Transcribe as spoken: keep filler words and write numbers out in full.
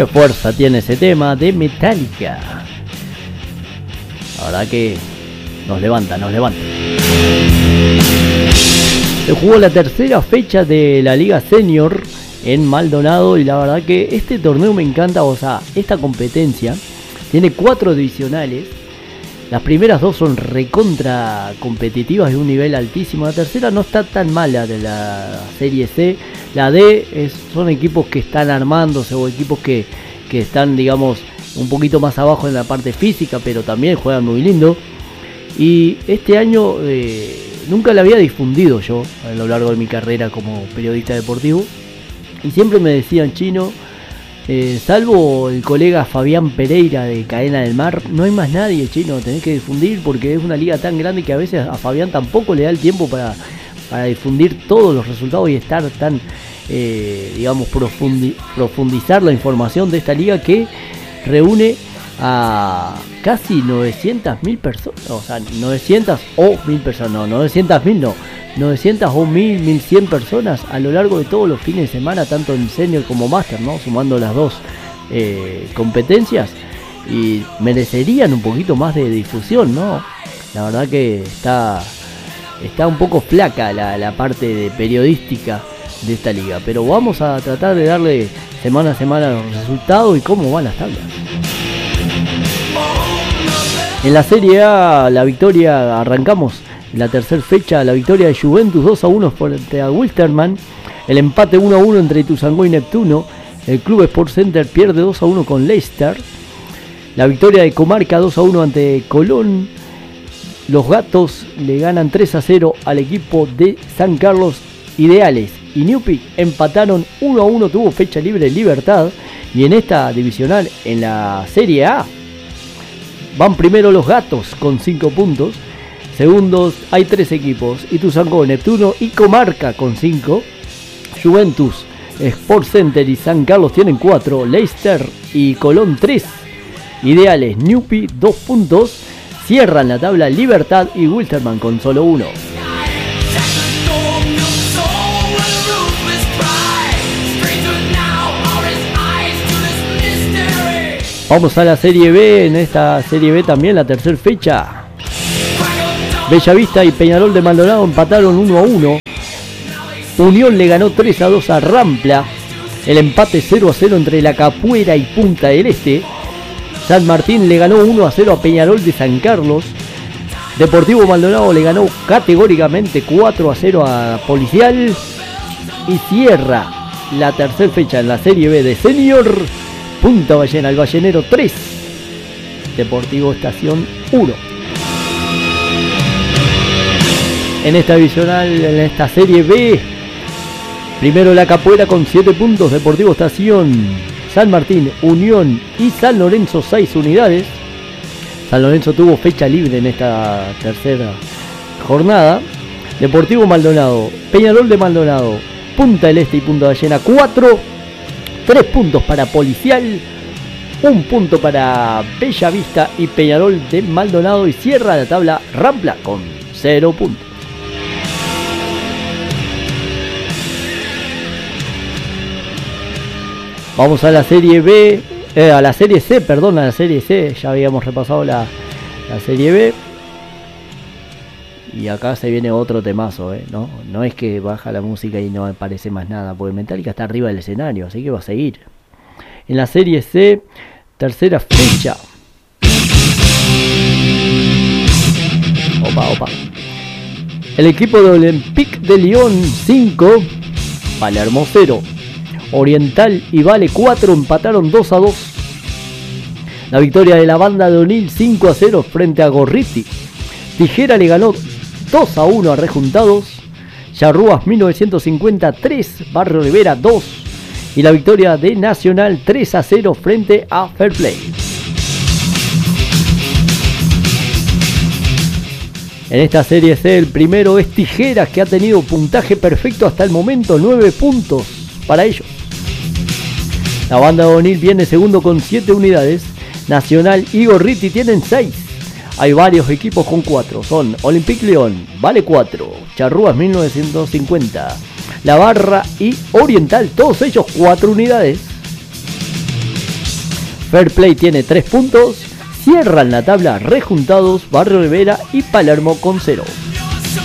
Qué fuerza tiene ese tema de Metallica. La verdad que nos levanta, nos levanta. Se jugó la tercera fecha de la Liga Senior en Maldonado y la verdad que este torneo me encanta. O sea, esta competencia tiene cuatro divisionales. Las primeras dos son recontra competitivas de un nivel altísimo. La tercera no está tan mala, de la Serie C. La D es, son equipos que están armándose o equipos que, que están, digamos, un poquito más abajo en la parte física, pero también juegan muy lindo. Y este año eh, nunca la había difundido yo a lo largo de mi carrera como periodista deportivo. Y siempre me decían, Chino, Eh, salvo el colega Fabián Pereira de Cadena del Mar, no hay más nadie, Chino, tenés que difundir porque es una liga tan grande que a veces a Fabián tampoco le da el tiempo para, para difundir todos los resultados y estar tan, eh, digamos, profundi- profundizar la información de esta liga que reúne a casi novecientas mil personas, o sea, novecientas o mil personas, no, novecientas mil no, novecientas o mil, mil cien personas a lo largo de todos los fines de semana, tanto en senior como master, ¿no? Sumando las dos eh, competencias, y merecerían un poquito más de difusión, ¿no? La verdad que está, está un poco flaca la, la parte de periodística de esta liga, pero vamos a tratar de darle semana a semana los resultados y cómo van las tablas. En la Serie A, la victoria, arrancamos la tercera fecha, la victoria de Juventus dos a uno frente a Wilstermann, el empate uno a uno entre Ituzaingó y Neptuno, el Club Sport Center pierde dos a uno con Leicester, la victoria de Comarca dos a uno ante Colón, los Gatos le ganan tres a cero al equipo de San Carlos Ideales y Newpick empataron uno a uno, tuvo fecha libre Libertad. Y en esta divisional, en la Serie A, van primero los Gatos con cinco puntos. Segundos hay tres equipos, Ituzaingó, Neptuno y Comarca con cinco. Juventus, Sport Center y San Carlos tienen cuatro. Leicester y Colón tres. Ideales, Newpi dos puntos. Cierran la tabla Libertad y Wilstermann con solo uno. Vamos a la Serie B. En esta Serie B también la tercera fecha, Bellavista y Peñarol de Maldonado empataron uno a uno. Unión le ganó tres a dos a Rampla. El empate cero a cero entre La Capuera y Punta del Este. San Martín le ganó uno a cero a Peñarol de San Carlos. Deportivo Maldonado le ganó categóricamente cuatro a cero a Policial. Y cierra la tercera fecha en la Serie B de Senior, Punta Ballena, el Ballenero tres, Deportivo Estación uno. En esta divisional, en esta Serie B, primero La Capuera con siete puntos, Deportivo Estación, San Martín, Unión y San Lorenzo seis unidades. San Lorenzo tuvo fecha libre en esta tercera jornada. Deportivo Maldonado, Peñarol de Maldonado, Punta del Este y Punta Ballena cuatro. tres puntos para Policial, un punto para Bellavista y Peñarol de Maldonado, y cierra la tabla Rampla con cero puntos. Vamos a la Serie B, eh, a la Serie C, perdón, a la Serie C, ya habíamos repasado la, la Serie B. Y acá se viene otro temazo, ¿eh? ¿No? No es que baja la música y no aparece más nada, porque Metallica está arriba del escenario, así que va a seguir. En la Serie C, tercera fecha. Opa, opa. El equipo de Olympique de Lyon cinco, Palermo cero. Oriental y Vale cuatro empataron dos a dos. La victoria de la banda de O'Neill cinco a cero frente a Gorriti. Tijera le ganó dos a uno a Rejuntados. Charrúas mil novecientos cincuenta tres, Barrio Rivera dos. Y la victoria de Nacional tres a cero frente a Fair Play. En esta Serie C el primero es Tijeras, que ha tenido puntaje perfecto hasta el momento, nueve puntos para ellos. La banda de O'Neill viene segundo con siete unidades. Nacional y Gorriti tienen seis. Hay varios equipos con cuatro. Son Olympique Lyon, Vale cuatro, Charrúas mil novecientos cincuenta, La Barra y Oriental. Todos ellos cuatro unidades. Fair Play tiene tres puntos. Cierran la tabla Rejuntados, Barrio Rivera y Palermo con cero.